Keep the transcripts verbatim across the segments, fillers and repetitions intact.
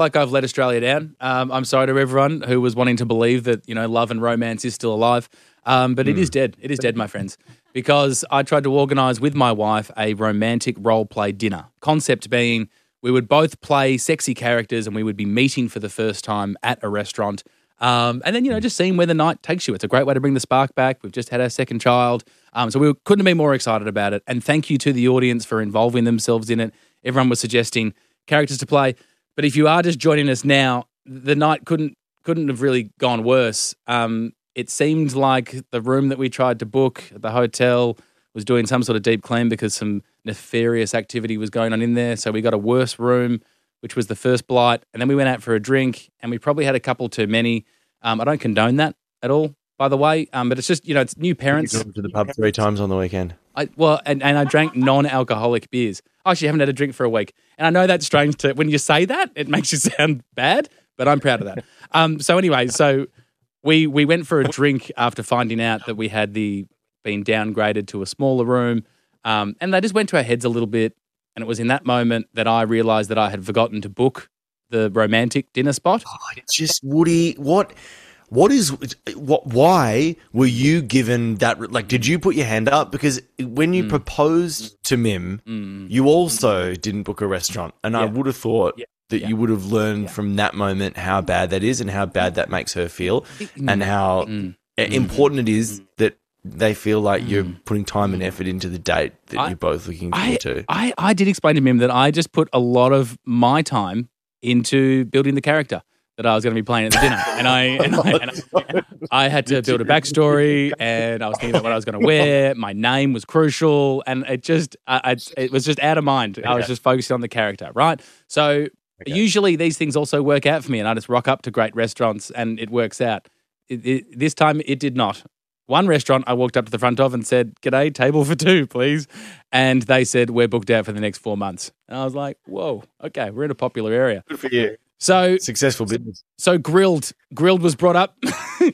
like I've let Australia down. Um, I'm sorry to everyone who was wanting to believe that, you know, love and romance is still alive. Um, but mm. it is dead. It is dead, my friends. Because I tried to organise with my wife a romantic role play dinner. Concept being we would both play sexy characters and we would be meeting for the first time at a restaurant. Um, and then, you know, just seeing where the night takes you. It's a great way to bring the spark back. We've just had our second child. Um, so we couldn't have been more excited about it. And thank you to the audience for involving themselves in it. Everyone was suggesting characters to play. But if you are just joining us now, the night couldn't couldn't have really gone worse. Um, it seemed like the room that we tried to book at the hotel was doing some sort of deep clean because some nefarious activity was going on in there. So we got a worse room, which was the first blight. And then we went out for a drink and we probably had a couple too many. Um, I don't condone that at all, by the way. Um, but it's just, you know, it's new parents. You to the pub three times on the weekend. I, well, and, and I drank non-alcoholic beers. I actually haven't had a drink for a week. And I know that's strange to, when you say that, it makes you sound bad, but I'm proud of that. Um, so anyway, so we we went for a drink after finding out that we had the been downgraded to a smaller room. Um, and they just went to our heads a little bit. And it was in that moment that I realised that I had forgotten to book the romantic dinner spot. Oh, just, Woody, what... What is what? Why were you given that? Like, did you put your hand up? Because when you mm. proposed to Mim, mm. you also didn't book a restaurant, and yeah. I would have thought yeah. that yeah. you would have learned yeah. from that moment how bad that is, and how bad that makes her feel, mm. and how mm. important it is mm. that they feel like mm. you're putting time and effort into the date that I, you're both looking forward I, to. I, I did explain to Mim that I just put a lot of my time into building the character that I was going to be playing at the dinner. And I and I, and I, I had to build a backstory, and I was thinking about what I was going to wear. My name was crucial, and it just I, I, it was just out of mind. I was just focusing on the character, right? So okay. usually these things also work out for me, and I just rock up to great restaurants, and it works out. It, it, this time it did not. One restaurant I walked up to the front of and said, "G'day, table for two, please." And they said, "We're booked out for the next four months." And I was like, whoa, okay, we're in a popular area. Good for you. So successful business. So grilled, grilled was brought up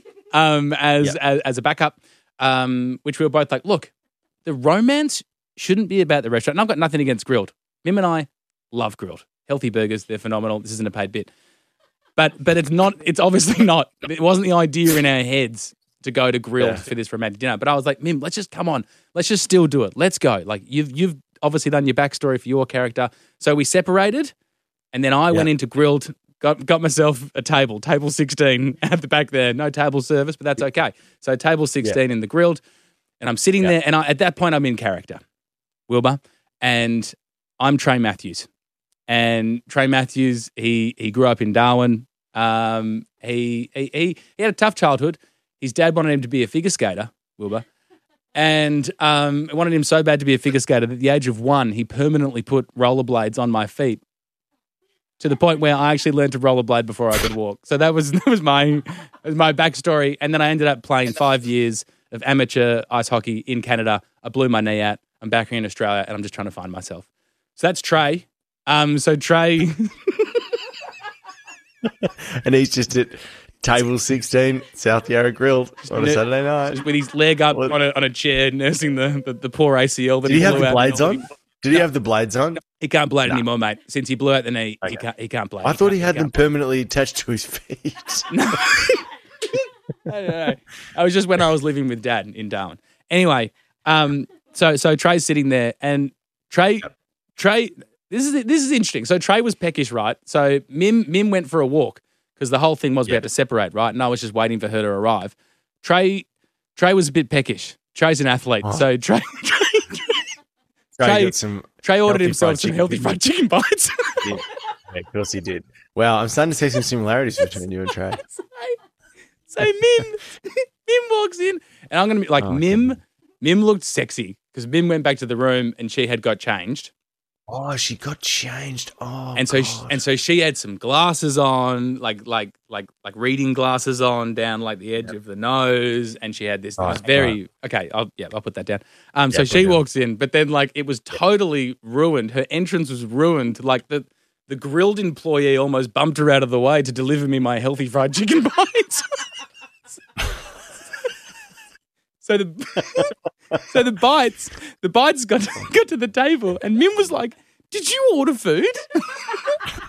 um, as, yep. as as a backup, um, which we were both like, look, the romance shouldn't be about the restaurant. And I've got nothing against grilled. Mim and I love grilled, healthy burgers. They're phenomenal. This isn't a paid bit, but but it's not. It's obviously not. It wasn't the idea in our heads to go to grilled yeah. for this romantic dinner. But I was like, Mim, let's just come on. Let's just still do it. Let's go. Like you've you've obviously done your backstory for your character. So we separated. And then I yep. went into grilled, got got myself a table, table sixteen at the back there. No table service, but that's okay. So table sixteen yep. in the grilled, and I'm sitting yep. there, and I, at that point I'm in character, Wilbur, and I'm Trey Matthews. And Trey Matthews, he he grew up in Darwin. Um, he, he he he had a tough childhood. His dad wanted him to be a figure skater, Wilbur, and um, wanted him so bad to be a figure skater that at the age of one, he permanently put rollerblades on my feet. To the point where I actually learned to rollerblade before I could walk. So that was that was my that was my backstory. And then I ended up playing five years of amateur ice hockey in Canada. I blew my knee out. I'm back here in Australia, and I'm just trying to find myself. So that's Trey. Um, so Trey, and he's just at table sixteen, South Yarra Grilled on a Saturday night, with his leg up on a on a chair, nursing the the, the poor A C L. That Did he, he have the out blades on? Did he have the blades on? He can't blade no. anymore, mate. Since he blew out the knee, okay. he can't. He can't blade. I thought he, he had he them permanently attached to his feet. No, I don't know. I was just when I was living with Dad in Darwin. Anyway, um, so so Trey's sitting there, and Trey, Trey, this is this is interesting. So Trey was peckish, right? So Mim Mim went for a walk because the whole thing was yep. we had to separate, right? And I was just waiting for her to arrive. Trey, Trey was a bit peckish. Trey's an athlete, oh. so Trey. Trey Trey, Trey, Trey ordered himself some healthy fried chicken bites. yeah. yeah, of course he did. Wow, I'm starting to see some similarities between you and Trey. so, so Mim, Mim walks in, and I'm going to be like, oh, Mim, God. Mim looked sexy because Mim went back to the room and she had got changed. Oh, she got changed. Oh, and so God. she, and so she had some glasses on, like like like like reading glasses on down like the edge yep. of the nose, and she had this. Oh, it was very right. okay. I'll yeah, I'll put that down. Um, yeah, so she walks in, but then like it was totally ruined. Her entrance was ruined. Like the the grilled employee almost bumped her out of the way to deliver me my healthy fried chicken bites. So the so the bites the bites got got to the table, and Mim was like, "Did you order food?"